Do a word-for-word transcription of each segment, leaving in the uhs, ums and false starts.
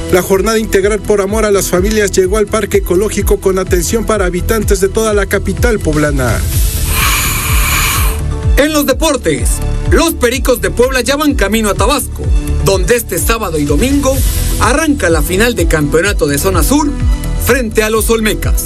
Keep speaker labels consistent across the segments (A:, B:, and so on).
A: La jornada integral por amor a las familias llegó al Parque Ecológico con atención para habitantes de toda la capital poblana.
B: En los deportes, los Pericos de Puebla ya van camino a Tabasco, donde este sábado y domingo arranca la final de campeonato de zona sur frente a los Olmecas.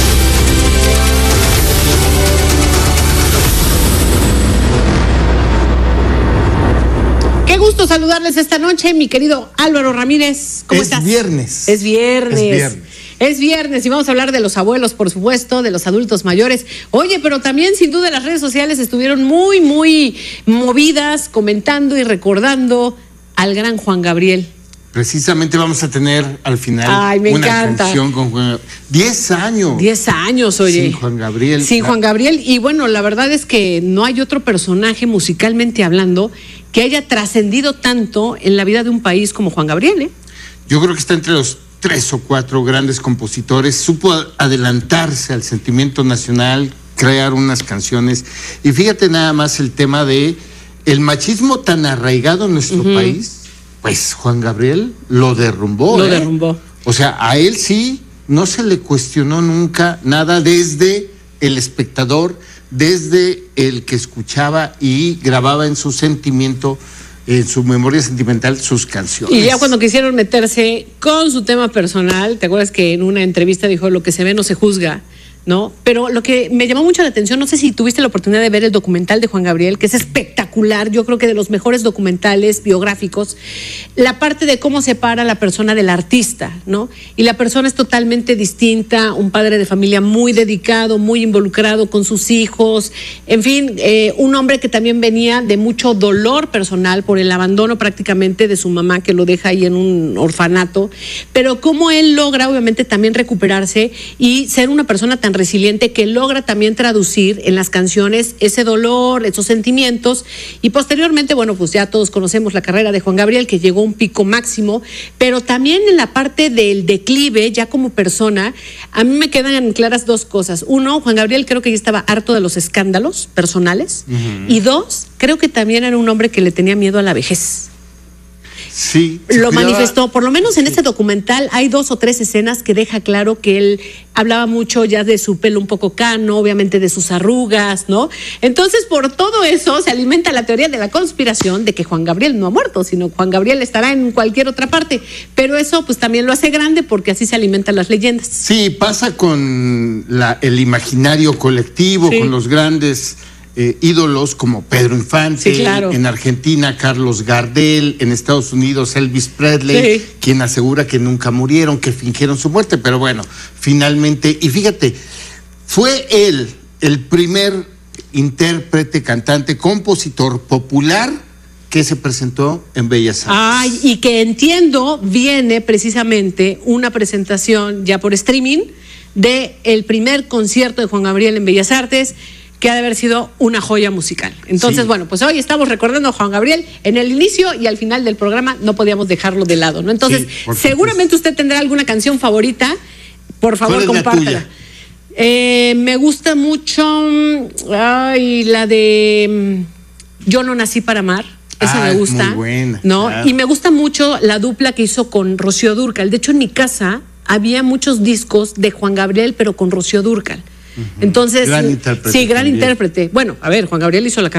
C: Qué gusto saludarles esta noche, mi querido Álvaro Ramírez. ¿Cómo
D: es
C: estás?
D: Viernes.
C: Es viernes.
D: Es viernes.
C: Es viernes y vamos a hablar de los abuelos, por supuesto, de los adultos mayores. Oye, pero también sin duda las redes sociales estuvieron muy, muy movidas, comentando y recordando al gran Juan Gabriel.
D: Precisamente vamos a tener al final
C: Ay, me
D: una
C: encanta.
D: canción con Juan Gabriel. Diez años.
C: Diez años, oye.
D: Sin Juan Gabriel.
C: Sin Juan Gabriel. Y bueno, la verdad es que no hay otro personaje musicalmente hablando que haya trascendido tanto en la vida de un país como Juan Gabriel, ¿eh?
D: Yo creo que está entre los tres o cuatro grandes compositores. Supo adelantarse al sentimiento nacional, crear unas canciones. Y fíjate nada más el tema de el machismo tan arraigado en nuestro uh-huh. país. Pues Juan Gabriel lo derrumbó.
C: Lo
D: ¿eh?
C: derrumbó.
D: O sea, a él sí no se le cuestionó nunca nada desde el espectador, desde el que escuchaba y grababa en su sentimiento, en su memoria sentimental, sus canciones.
C: Y ya cuando quisieron meterse con su tema personal, ¿te acuerdas que en una entrevista dijo lo que se ve no se juzga? ¿No? Pero lo que me llamó mucho la atención, no sé si tuviste la oportunidad de ver el documental de Juan Gabriel, que es espectacular, yo creo que de los mejores documentales biográficos, la parte de cómo separa la persona del artista, ¿no? Y la persona es totalmente distinta, un padre de familia muy dedicado, muy involucrado con sus hijos, en fin, eh, un hombre que también venía de mucho dolor personal por el abandono prácticamente de su mamá, que lo deja ahí en un orfanato, pero cómo él logra obviamente también recuperarse y ser una persona tan resiliente que logra también traducir en las canciones ese dolor, esos sentimientos, y posteriormente, bueno, pues ya todos conocemos la carrera de Juan Gabriel, que llegó a un pico máximo, pero también en la parte del declive, ya como persona, a mí me quedan claras dos cosas. Uno, Juan Gabriel creo que ya estaba harto de los escándalos personales, uh-huh. y dos, creo que también era un hombre que le tenía miedo a la vejez.
D: Sí.
C: Lo manifestó, por lo menos en sí. Este documental hay dos o tres escenas que deja claro que él hablaba mucho ya de su pelo un poco cano, obviamente de sus arrugas, ¿no? Entonces, por todo eso se alimenta la teoría de la conspiración de que Juan Gabriel no ha muerto, sino Juan Gabriel estará en cualquier otra parte. Pero eso pues también lo hace grande porque así se alimentan las leyendas.
D: Sí, pasa con la, el imaginario colectivo, sí. con los grandes Eh, ídolos como Pedro Infante,
C: sí, claro.
D: en Argentina Carlos Gardel, en Estados Unidos Elvis Presley, sí. quien asegura que nunca murieron, que fingieron su muerte, pero bueno, finalmente, y fíjate, fue él el primer intérprete, cantante, compositor popular que se presentó en Bellas Artes.
C: Ay, y que entiendo viene precisamente una presentación ya por streaming de el primer concierto de Juan Gabriel en Bellas Artes, que ha de haber sido una joya musical. Entonces, sí. bueno, pues hoy estamos recordando a Juan Gabriel en el inicio y al final del programa, no podíamos dejarlo de lado, ¿no? Entonces, sí, seguramente usted tendrá alguna canción favorita, por favor, compártela. Eh, me gusta mucho, ay, la de Yo no nací para amar. Esa ah, me gusta,
D: muy buena,
C: ¿no?
D: Claro.
C: Y me gusta mucho la dupla que hizo con Rocío Dúrcal. De hecho, en mi casa había muchos discos de Juan Gabriel, pero con Rocío Dúrcal. Entonces,
D: gran intérprete
C: sí, gran
D: también.
C: intérprete. Bueno, a ver, Juan Gabriel hizo la